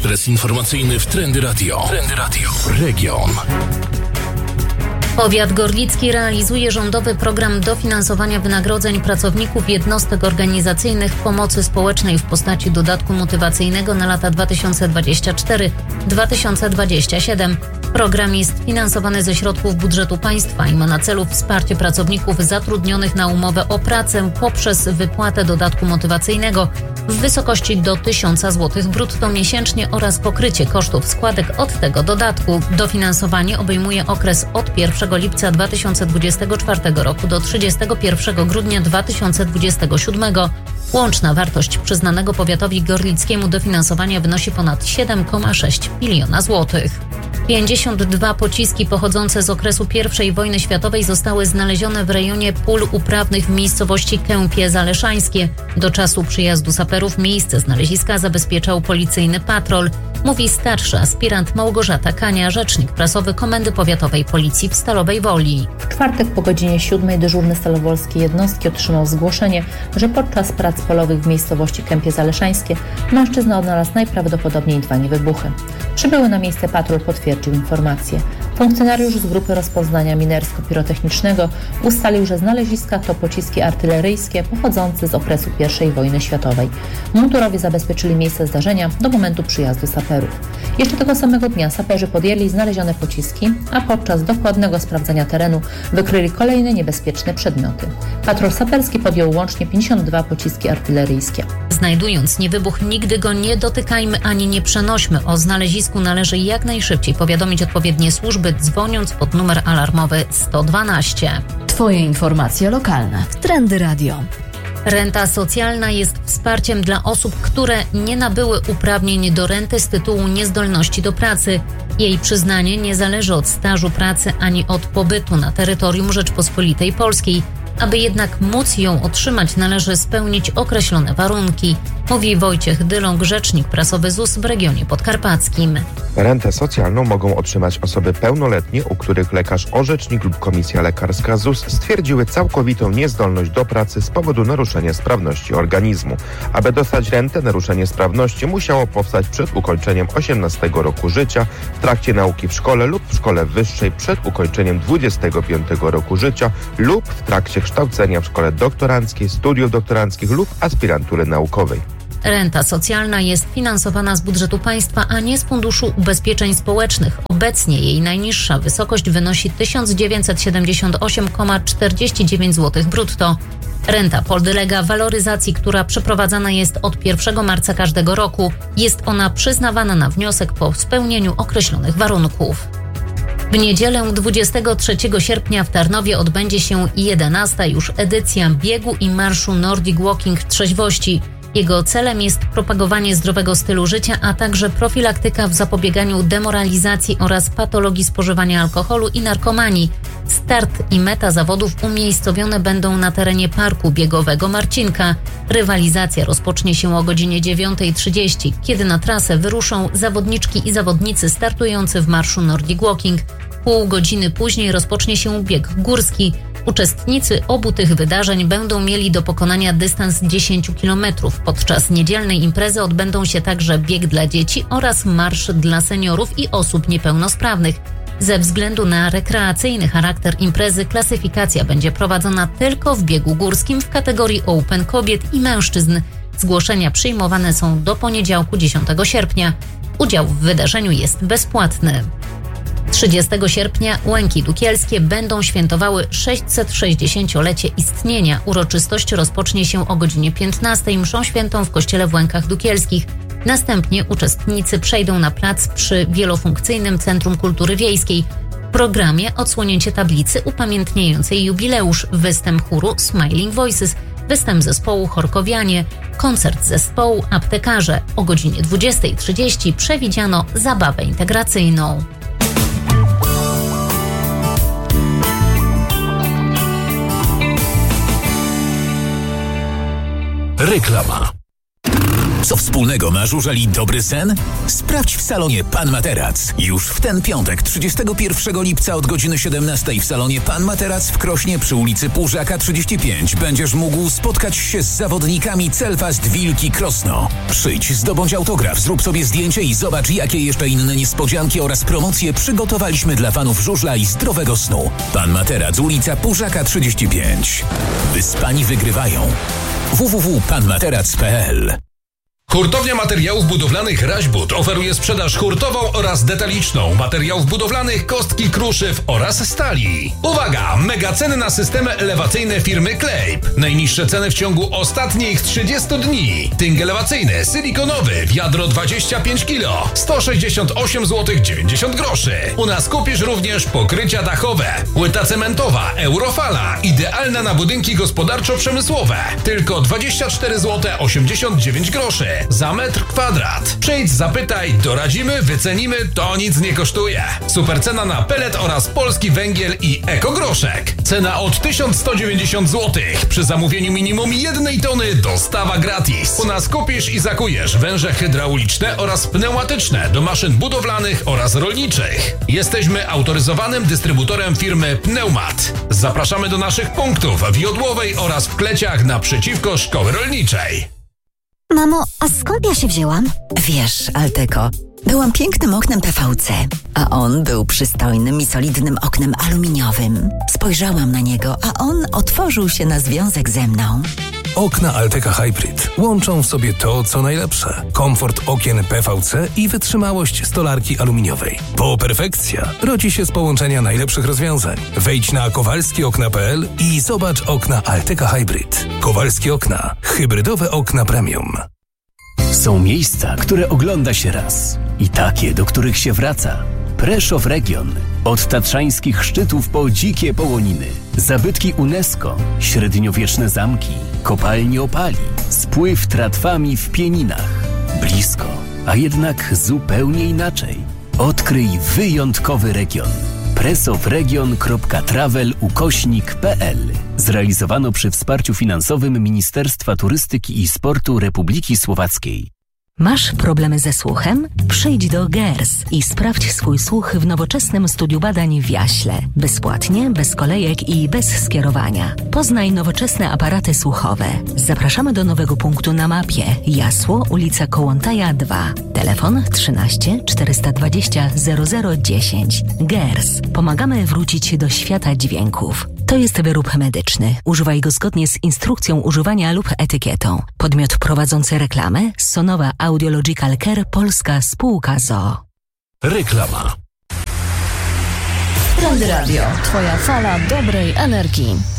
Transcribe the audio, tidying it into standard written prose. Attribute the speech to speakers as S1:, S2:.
S1: adres informacyjny w Trendy Radio. Trendy Radio. Region.
S2: Powiat gorlicki realizuje rządowy program dofinansowania wynagrodzeń pracowników jednostek organizacyjnych pomocy społecznej w postaci dodatku motywacyjnego na lata 2024-2027. Program jest finansowany ze środków budżetu państwa i ma na celu wsparcie pracowników zatrudnionych na umowę o pracę poprzez wypłatę dodatku motywacyjnego w wysokości do 1000 zł brutto miesięcznie oraz pokrycie kosztów składek od tego dodatku. Dofinansowanie obejmuje okres od 1 lipca 2024 roku do 31 grudnia 2027. Łączna wartość przyznanego powiatowi gorlickiemu dofinansowania wynosi ponad 7,6 miliona złotych. 52 pociski pochodzące z okresu I wojny światowej zostały znalezione w rejonie pól uprawnych w miejscowości Kępie Zaleszańskie. Do czasu przyjazdu saperów miejsce znaleziska zabezpieczał policyjny patrol, mówi starszy aspirant Małgorzata Kania, rzecznik prasowy Komendy Powiatowej Policji w Stalowej Woli.
S3: W czwartek po godzinie 7 dyżurny stalowolskiej jednostki otrzymał zgłoszenie, że podczas prac polowych w miejscowości Kępie Zaleszańskie mężczyzna odnalazł najprawdopodobniej 2 niewybuchy. Przybyły na miejsce patrol potwierdził informację. Funkcjonariusz z grupy rozpoznania minersko-pirotechnicznego ustalił, że znaleziska to pociski artyleryjskie pochodzące z okresu I wojny światowej. Mundurowie zabezpieczyli miejsce zdarzenia do momentu przyjazdu saperów. Jeszcze tego samego dnia saperzy podjęli znalezione pociski, a podczas dokładnego sprawdzania terenu wykryli kolejne niebezpieczne przedmioty. Patrol saperski podjął łącznie 52 pociski artyleryjskie.
S2: Znajdując niewybuch, nigdy go nie dotykajmy ani nie przenośmy. O znalezisku należy jak najszybciej powiadomić odpowiednie służby, dzwoniąc pod numer alarmowy 112.
S4: Twoje informacje lokalne w Trendy Radio.
S2: Renta socjalna jest wsparciem dla osób, które nie nabyły uprawnień do renty z tytułu niezdolności do pracy. Jej przyznanie nie zależy od stażu pracy ani od pobytu na terytorium Rzeczpospolitej Polskiej. Aby jednak móc ją otrzymać, należy spełnić określone warunki, mówi Wojciech Dyląg, rzecznik prasowy ZUS w regionie podkarpackim.
S5: Rentę socjalną mogą otrzymać osoby pełnoletnie, u których lekarz orzecznik lub komisja lekarska ZUS stwierdziły całkowitą niezdolność do pracy z powodu naruszenia sprawności organizmu. Aby dostać rentę, naruszenie sprawności musiało powstać przed ukończeniem 18 roku życia, w trakcie nauki w szkole lub w szkole wyższej przed ukończeniem 25 roku życia lub w trakcie kształcenia w szkole doktoranckiej, studiów doktoranckich lub aspirantury naukowej.
S2: Renta socjalna jest finansowana z budżetu państwa, a nie z Funduszu Ubezpieczeń Społecznych. Obecnie jej najniższa wysokość wynosi 1978,49 zł brutto. Renta podlega waloryzacji, która przeprowadzana jest od 1 marca każdego roku. Jest ona przyznawana na wniosek po spełnieniu określonych warunków. W niedzielę 23 sierpnia w Tarnowie odbędzie się 11. już edycja biegu i marszu Nordic Walking Trzeźwości. Jego celem jest propagowanie zdrowego stylu życia, a także profilaktyka w zapobieganiu demoralizacji oraz patologii spożywania alkoholu i narkomanii. Start i meta zawodów umiejscowione będą na terenie parku biegowego Marcinka. Rywalizacja rozpocznie się o godzinie 9:30, kiedy na trasę wyruszą zawodniczki i zawodnicy startujący w marszu Nordic Walking. Pół godziny później rozpocznie się bieg górski. Uczestnicy obu tych wydarzeń będą mieli do pokonania dystans 10 km. Podczas niedzielnej imprezy odbędą się także bieg dla dzieci oraz marsz dla seniorów i osób niepełnosprawnych. Ze względu na rekreacyjny charakter imprezy klasyfikacja będzie prowadzona tylko w biegu górskim w kategorii Open kobiet i mężczyzn. Zgłoszenia przyjmowane są do poniedziałku 10 sierpnia. Udział w wydarzeniu jest bezpłatny. 30 sierpnia Łęki Dukielskie będą świętowały 660-lecie istnienia. Uroczystość rozpocznie się o godzinie 15 mszą świętą w kościele w Łękach Dukielskich. Następnie uczestnicy przejdą na plac przy wielofunkcyjnym Centrum Kultury Wiejskiej. W programie odsłonięcie tablicy upamiętniającej jubileusz, występ chóru Smiling Voices, występ zespołu Chorkowianie, koncert zespołu Aptekarze. O godzinie 20:30 przewidziano zabawę integracyjną.
S1: Reklama. Co wspólnego ma żużel i dobry sen? Sprawdź w salonie Pan Materac. Już w ten piątek, 31 lipca od godziny 17 w salonie Pan Materac w Krośnie przy ulicy Półżaka 35 będziesz mógł spotkać się z zawodnikami Celfast Wilki Krosno. Przyjdź, zdobądź autograf, zrób sobie zdjęcie i zobacz, jakie jeszcze inne niespodzianki oraz promocje przygotowaliśmy dla fanów żużla i zdrowego snu. Pan Materac, ulica Półżaka 35. Wyspani wygrywają. www.panmaterac.pl.
S6: Hurtownia Materiałów Budowlanych Raźbud oferuje sprzedaż hurtową oraz detaliczną materiałów budowlanych, kostki, kruszyw oraz stali. Uwaga! Mega ceny na systemy elewacyjne firmy Klejp. Najniższe ceny w ciągu ostatnich 30 dni. Tynk elewacyjny, silikonowy, wiadro 25 kg, 168 zł 90 groszy. U nas kupisz również pokrycia dachowe, płyta cementowa, Eurofala, idealna na budynki gospodarczo-przemysłowe. Tylko 24 zł 89 groszy. Za metr kwadrat. Przyjdź, zapytaj, doradzimy, wycenimy, to nic nie kosztuje. Super cena na pelet oraz polski węgiel i ekogroszek. Cena od 1190 zł. Przy zamówieniu minimum 1 tony dostawa gratis. U nas kupisz i zakujesz węże hydrauliczne oraz pneumatyczne do maszyn budowlanych oraz rolniczych. Jesteśmy autoryzowanym dystrybutorem firmy Pneumat. Zapraszamy do naszych punktów w Jodłowej oraz w Kleciach naprzeciwko Szkoły Rolniczej.
S7: Mamo, a skąd ja się wzięłam?
S8: Wiesz, Alteco, byłam pięknym oknem PVC, a on był przystojnym i solidnym oknem aluminiowym. Spojrzałam na niego, a on otworzył się na związek ze mną.
S9: Okna Alteca Hybrid łączą w sobie to, co najlepsze. Komfort okien PVC i wytrzymałość stolarki aluminiowej. Po perfekcja rodzi się z połączenia najlepszych rozwiązań. Wejdź na kowalskiokna.pl i zobacz okna Alteca Hybrid. Kowalskie Okna. Hybrydowe okna premium.
S10: Są miejsca, które ogląda się raz i takie, do których się wraca. Preszów Region. Od tatrzańskich szczytów po dzikie połoniny. Zabytki UNESCO, średniowieczne zamki, kopalnie opali, spływ tratwami w Pieninach. Blisko, a jednak zupełnie inaczej. Odkryj wyjątkowy region. presofregion.travel/pl. Zrealizowano przy wsparciu finansowym Ministerstwa Turystyki i Sportu Republiki Słowackiej.
S4: Masz problemy ze słuchem? Przyjdź do GERS i sprawdź swój słuch w nowoczesnym studiu badań w Jaśle. Bezpłatnie, bez kolejek i bez skierowania. Poznaj nowoczesne aparaty słuchowe. Zapraszamy do nowego punktu na mapie. Jasło, ulica Kołątaja 2. Telefon 13 420 0010. GERS. Pomagamy wrócić do świata dźwięków. To jest wyrób medyczny. Używaj go zgodnie z instrukcją używania lub etykietą. Podmiot prowadzący reklamę Sonowa Audiological Care Polska Spółka ZOO.
S1: Reklama.
S4: Trendy Radio. Twoja fala dobrej energii.